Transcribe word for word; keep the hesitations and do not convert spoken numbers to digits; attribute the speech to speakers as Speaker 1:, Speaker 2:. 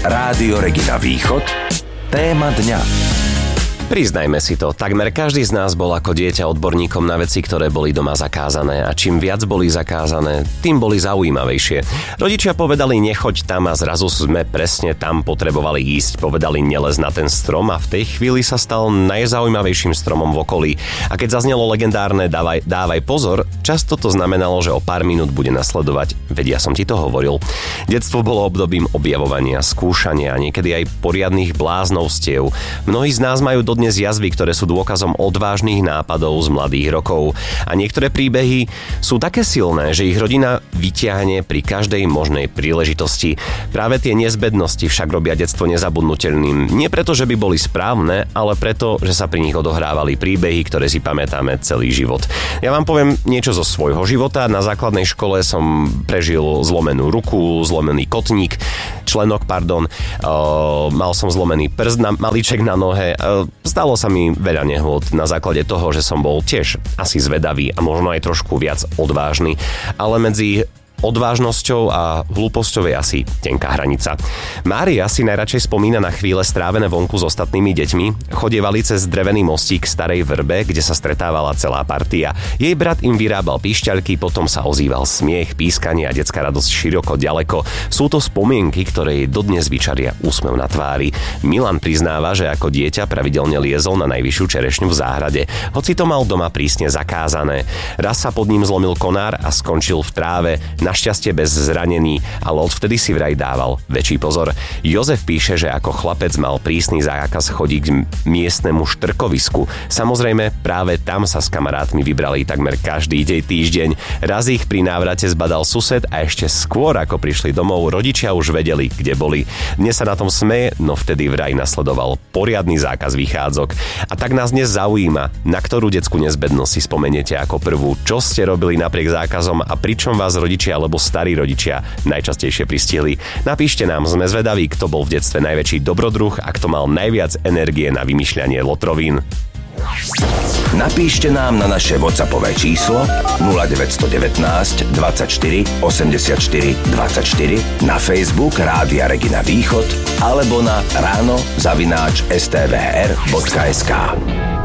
Speaker 1: Rádio Regina Východ. Téma dňa.
Speaker 2: Priznajme si to, takmer každý z nás bol ako dieťa odborníkom na veci, ktoré boli doma zakázané a čím viac boli zakázané, tým boli zaujímavejšie. Rodičia povedali nechoď tam a zrazu sme presne tam potrebovali ísť, povedali nelez na ten strom a v tej chvíli sa stal najzaujímavejším stromom v okolí. A keď zaznelo legendárne dávaj, dávaj pozor, často to znamenalo, že o pár minút bude nasledovať veď ja som ti to hovoril. Detstvo bolo obdobím objavovania, skúšania a niekedy aj poriadnych bláznovstiev. Mnohí z nás majú dodnes jazvy, ktoré sú dôkazom odvážnych nápadov z mladých rokov. A niektoré príbehy sú také silné, že ich rodina vyťahne pri každej možnej príležitosti. Práve tie nezbednosti však robia detstvo nezabudnutelným. Nie preto, že by boli správne, ale preto, že sa pri nich odohrávali príbehy, ktoré si pamätáme celý život. Ja vám poviem niečo zo svojho života. Na základnej škole som prežil zlomenú ruku, zlomený kotník, členok, pardon. Uh, mal som zlomený prst, na, malíček na nohe. Uh, stalo sa mi veľa nehôd na základe toho, že som bol tiež asi zvedavý a možno aj trošku viac odvážny. Ale medzi odvážnosťou a hlúposťou je asi tenká hranica. Mária si najradšej spomína na chvíle strávené vonku s ostatnými deťmi. Chodievali cez drevený mostík k starej vrbe, kde sa stretávala celá partia. Jej brat im vyrábal píšťaľky, potom sa ozýval smiech, pískanie a detská radosť široko ďaleko. Sú to spomienky, ktoré jej dodnes vyčaria úsmev na tvári. Milan priznáva, že ako dieťa pravidelne liezol na najvyššiu čerešňu v záhrade, hoci to mal doma prísne zakázané. Raz sa pod ním zlomil konár a skončil v tráve. Našťastie bez zranení, ale odvtedy si vraj dával väčší pozor. Jozef píše, že ako chlapec mal prísny zákaz chodiť k miestnemu štrkovisku. Samozrejme, práve tam sa s kamarátmi vybrali takmer každý týždeň. Raz ich pri návrate zbadal sused a ešte skôr ako prišli domov, rodičia už vedeli, kde boli. Dnes sa na tom smeje, no vtedy vraj nasledoval poriadny zákaz vychádzok. A tak nás dnes zaujíma, na ktorú detskú nezbednosť si spomeniete ako prvú, čo ste robili napriek zákazom a pričom vás rodičia alebo starí rodičia najčastejšie pristihli. Napíšte nám, sme zvedaví, kto bol v detstve najväčší dobrodruh a kto mal najviac energie na vymýšľanie lotrovín.
Speaker 1: Napíšte nám na naše WhatsAppové číslo nula deväť jedna deväť dvadsaťštyri osemdesiatštyri dvadsaťštyri, na Facebook Rádia Regina Východ alebo na ráno zavináč es té vé er bodka es ká.